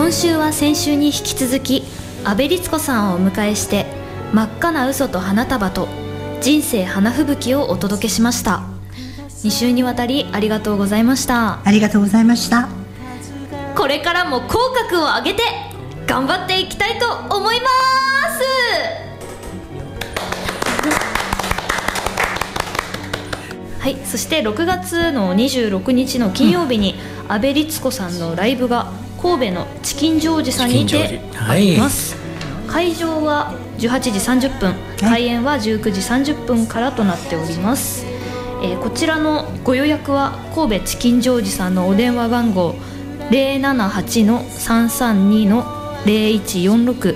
今週は先週に引き続き阿部律子さんをお迎えして、真っ赤な嘘と花束と人生花吹雪をお届けしました。2週にわたりありがとうございました。 ありがとうございました。 これからも口角を上げて頑張っていきたいと思います。はい、そして6月の26日の金曜日に阿部律子さんのライブが神戸のチキンジョージさんにてあります。会場は18時30分、開演は19時30分からとなっております。こちらのご予約は神戸チキンジョージさんのお電話番号 078-332-0146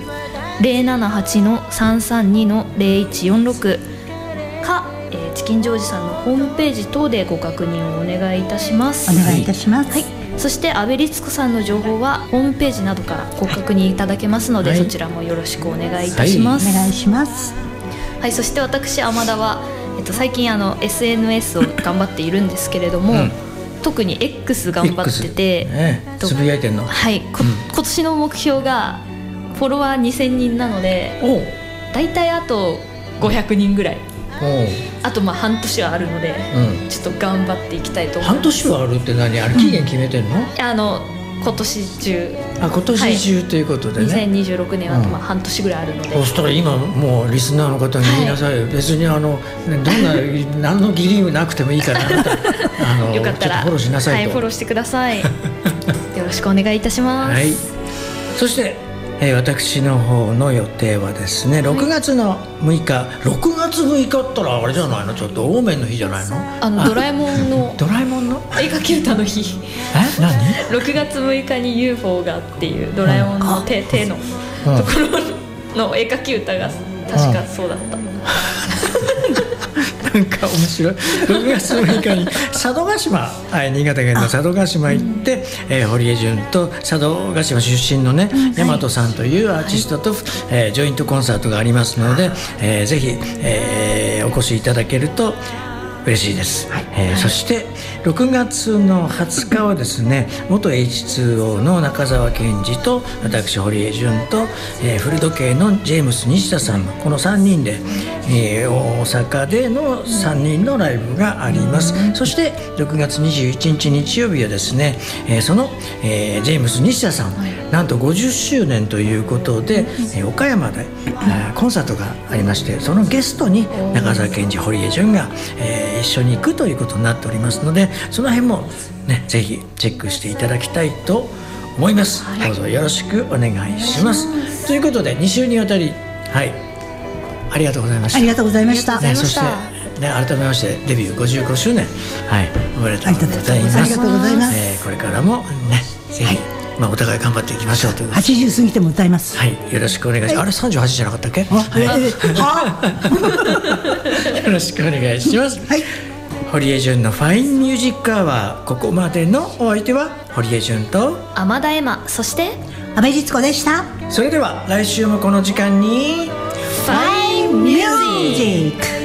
078-332-0146 か、チキンジョージさんのホームページ等でご確認をお願いいたします。 お願いいたします。 はい、そして阿部律子さんの情報はホームページなどからご確認いただけますので、そちらもよろしくお願いいたします。 お願いします。 はい、そして私天田は、最近SNS を頑張っているんですけれども、特に X 頑張ってて、 つぶやいてんの。 はい、今年の目標がフォロワー2000人なので、だいたいあと500人ぐらい、あと半年はあるので、ちょっと頑張っていきたいと思います。 半年はあるって何？あれ期限決めてんの？ 今年中。 今年中ということでね、 2026年は半年ぐらいあるので、 そうしたら今もうリスナーの方に言いなさいよ、別にどんな何の義理もなくてもいいからあなたよかったらちょっとフォローしなさいと、 はい、フォローしてくださいよろしくお願いいたします。 はい、そして私の方の予定はですね、6月の6日、6月6日ったらあれじゃないの、ちょっとオーメンの日じゃないの？ ドラえもんのドラえもんの絵描き歌の日。 何 6月6日に UFO がっていうドラえもんの手のところの絵描き歌が確かそうだった。 なんか面白い。6月6日に佐渡島、新潟県の佐渡島行って、堀江潤と佐渡島出身のね、大和さんというアーティストと、ジョイントコンサートがありますので、ぜひ、お越しいただけると嬉しいです。そして6月の20日はですね、元 H2O の中澤健二と私堀江潤と、古時計のジェームス西田さんのこの3人で、大阪での3人のライブがあります。そして6月21日日曜日はですね、その、ジェームス西田さん、なんと50周年ということで、岡山でコンサートがありまして、そのゲストに中澤健二、堀江潤が、一緒に行くということになっておりますので、その辺もね、ぜひチェックしていただきたいと思います。どうぞよろしくお願いします。ということで2週にわたり、ありがとうございました。 ありがとうございました。 そして、改めましてデビュー55周年、おめでとうございます。 ありがとうございます。 これからもね、ぜひ、お互い頑張っていきましょうということで、 80過ぎても歌います。 よろしくお願いします。あれ38じゃなかったっけ？よろしくお願いします。堀江潤のファインミュージックアワー、ここまでのお相手は堀江潤と天田恵麻、そして阿部律子でした。 それでは来週もこの時間にファインミュージック。